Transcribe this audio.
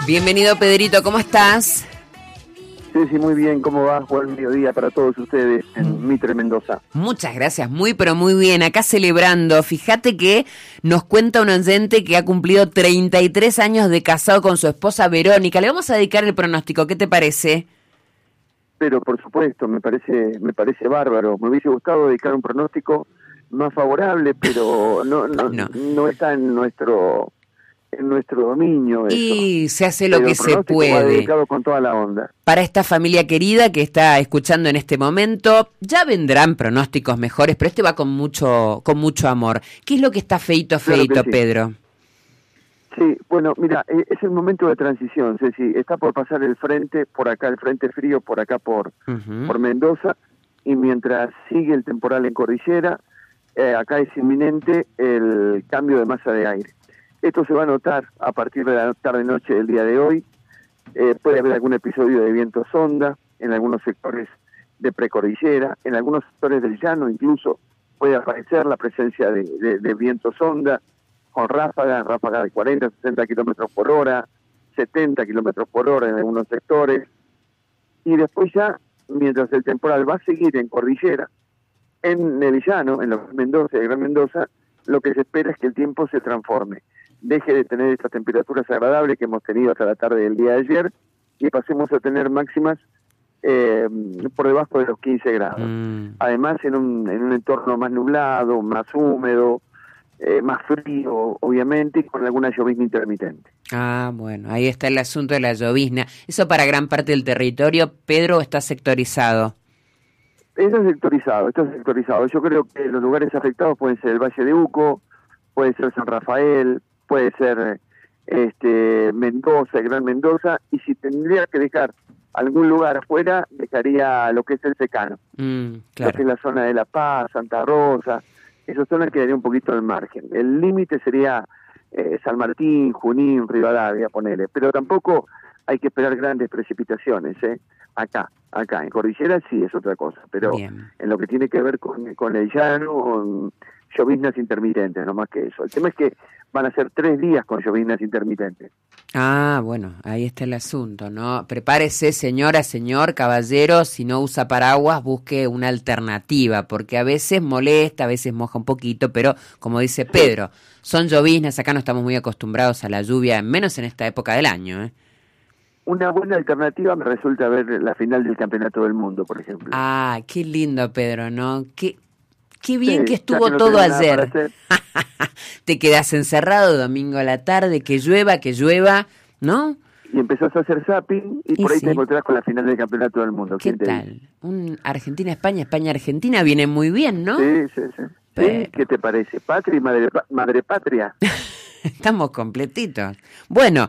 Bienvenido, Pedrito, ¿cómo estás? Sí, muy bien. ¿Cómo va? Buen mediodía para todos ustedes en Mitre, Mendoza. Muchas gracias, pero muy bien. Acá celebrando. Fíjate que nos cuenta un oyente que ha cumplido 33 años de casado con su esposa Verónica. Le vamos a dedicar el pronóstico, ¿qué te parece? Pero por supuesto, me parece bárbaro. Me hubiese gustado dedicar un pronóstico más favorable, pero no está en nuestro dominio eso. Y se hace lo que se Va puede. dedicado con toda la onda. Para esta familia querida que está escuchando en este momento, ya vendrán pronósticos mejores, pero este va con mucho amor. ¿Qué es lo que está feito, Claro que sí. Pedro? Sí, bueno, mira, es el momento de transición, Ceci. Está por pasar el frente, por acá, el frente frío, por acá por Mendoza, y mientras sigue el temporal en cordillera, acá es inminente el cambio de masa de aire. Esto se va a notar a partir de la tarde-noche del día de hoy. Puede haber algún episodio de viento sonda en algunos sectores de precordillera, en algunos sectores del llano incluso puede aparecer la presencia de viento sonda, con ráfagas de 40, 60 kilómetros por hora, 70 kilómetros por hora en algunos sectores. Y después ya, mientras el temporal va a seguir en cordillera, en el llano, en los Mendoza y Gran Mendoza, lo que se espera es que el tiempo se transforme. Deje de tener estas temperaturas agradables que hemos tenido hasta la tarde del día de ayer y pasemos a tener máximas por debajo de los 15 grados. Además, en un entorno más nublado, más húmedo, más frío, obviamente, y con alguna llovizna intermitente. Ah, bueno, ahí está el asunto de la llovizna. Eso para gran parte del territorio, Pedro, está sectorizado. Está sectorizado. Yo creo que los lugares afectados pueden ser el Valle de Uco, puede ser San Rafael, puede ser Mendoza, Gran Mendoza, y si tendría que dejar algún lugar afuera, dejaría lo que es el secano. Claro. Lo que es la zona de La Paz, Santa Rosa, esa zona quedaría un poquito al margen. El límite sería San Martín, Junín, Rivadavia, ponele, pero tampoco hay que esperar grandes precipitaciones, Acá, en cordillera sí es otra cosa, pero bien. En lo que tiene que ver con el llano, lloviznas intermitentes, no más que eso. El tema es que van a ser 3 días con lloviznas intermitentes. Ah, bueno, ahí está el asunto, ¿no? Prepárese, señora, señor, caballero, si no usa paraguas, busque una alternativa, porque a veces molesta, a veces moja un poquito, pero como dice Pedro, son lloviznas, acá no estamos muy acostumbrados a la lluvia, menos en esta época del año, Una buena alternativa me resulta ver la final del Campeonato del Mundo, por ejemplo. Ah, qué lindo, Pedro, ¿no? Qué bien que estuvo todo ayer. Te quedas encerrado domingo a la tarde, que llueva, ¿no? Y empezás a hacer zapping y por ahí te encontrás con la final del Campeonato del Mundo. ¿Qué tal? Un Argentina-España, España-Argentina viene muy bien, ¿no? Sí. Pero... ¿Qué te parece? ¿Patria y madre patria? Estamos completitos. Bueno,